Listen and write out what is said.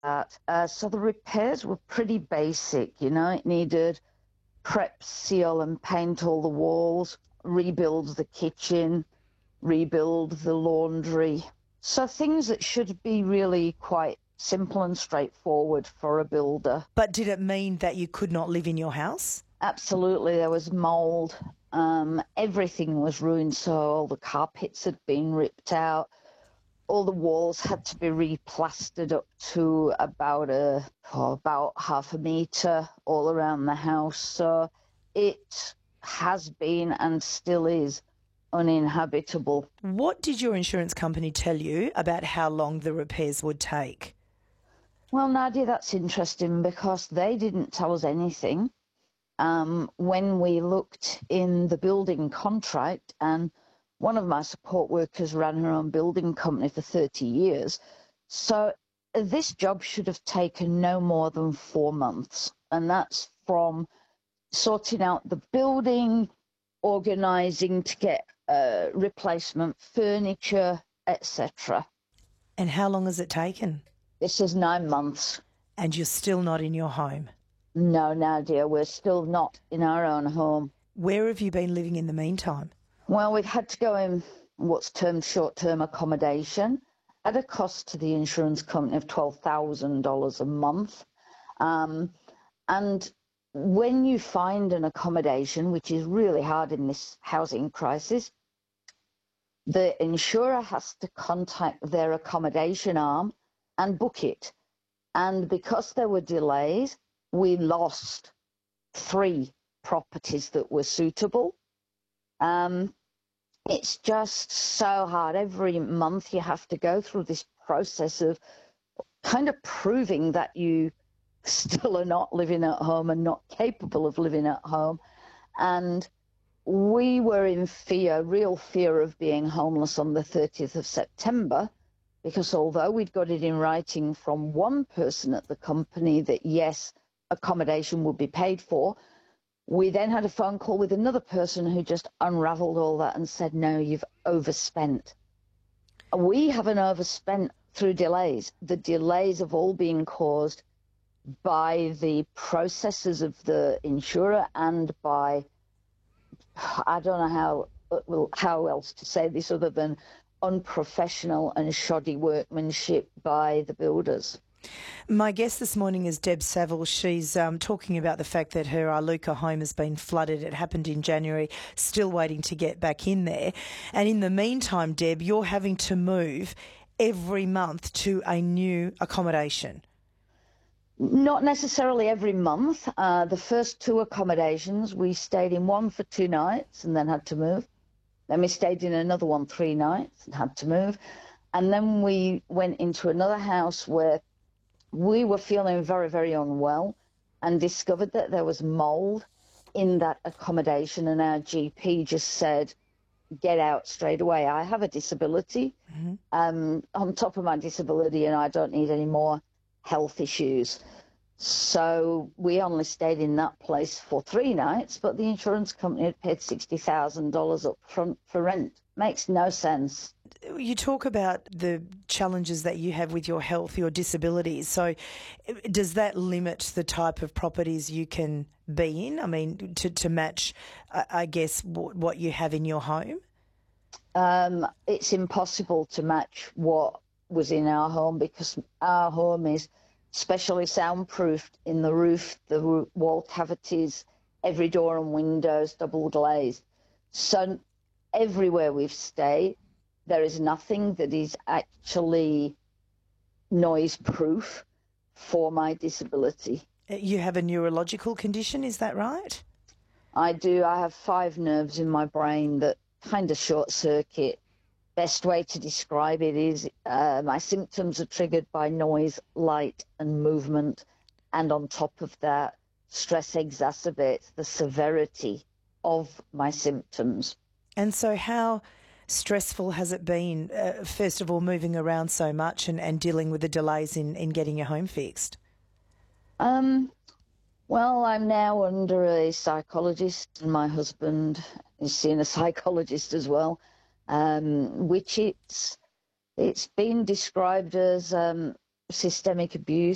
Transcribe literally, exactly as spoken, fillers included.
that. Uh, so the repairs were pretty basic, you know. It needed prep, seal and paint all the walls, rebuild the kitchen, rebuild the laundry. So things that should be really quite simple and straightforward for a builder. But did it mean that you could not live in your house? Absolutely, there was mould. Um, everything was ruined, so all the carpets had been ripped out. All the walls had to be replastered up to about a oh, about half a metre all around the house. So it has been and still is uninhabitable. What did your insurance company tell you about how long the repairs would take? Well, Nadia, that's interesting because they didn't tell us anything. Um, when we looked in the building contract, and one of my support workers ran her own building company for thirty years, so this job should have taken no more than four months, and that's from sorting out the building, organising to get uh, replacement furniture, et cetera. And how long has it taken? This is nine months. And you're still not in your home? No, Nadia, we're still not in our own home. Where have you been living in the meantime? Well, we've had to go in what's termed short-term accommodation at a cost to the insurance company of twelve thousand dollars a month. Um, and when you find an accommodation, which is really hard in this housing crisis, the insurer has to contact their accommodation arm and book it. And because there were delays, we lost three properties that were suitable. Um, it's just so hard. Every month you have to go through this process of kind of proving that you still are not living at home and not capable of living at home. And we were in fear, real fear of being homeless on the thirtieth of September, because although we'd got it in writing from one person at the company that, yes, accommodation would be paid for, we then had a phone call with another person who just unraveled all that and said, no, you've overspent. We haven't overspent through delays. The delays have all been caused by the processes of the insurer and by, I don't know how, well, how else to say this other than unprofessional and shoddy workmanship by the builders. My guest this morning is Deb Saville. She's um, talking about the fact that her Iluka home has been flooded. It happened in January, still waiting to get back in there. And in the meantime, Deb, you're having to move every month to a new accommodation. Not necessarily every month. Uh, the first two accommodations, we stayed in one for two nights and then had to move. Then we stayed in another one three nights and had to move. And then we went into another house where we were feeling very, very unwell and discovered that there was mould in that accommodation, and our G P just said, get out straight away. I have a disability mm-hmm. um, on top of my disability, and I don't need any more health issues. So we only stayed in that place for three nights, but the insurance company had paid sixty thousand dollars up front for rent. Makes no sense. You talk about the challenges that you have with your health, your disabilities. So does that limit the type of properties you can be in? I mean, to, to match, I guess, what you have in your home? Um, it's impossible to match what was in our home because our home is specially soundproofed in the roof, the wall cavities, every door and windows double glazed. So everywhere we've stayed, there is nothing that is actually noise proof for my disability. You have a neurological condition, is that right? I do. I have five nerves in my brain that kind of short circuit. Best way to describe it is uh, my symptoms are triggered by noise, light and movement. And on top of that, stress exacerbates the severity of my symptoms. And so how stressful has it been, uh, first of all, moving around so much and, and dealing with the delays in, in getting your home fixed? Um, well, I'm now under a psychologist, and my husband is seeing a psychologist as well, um, which it's, it's been described as um, systemic abuse.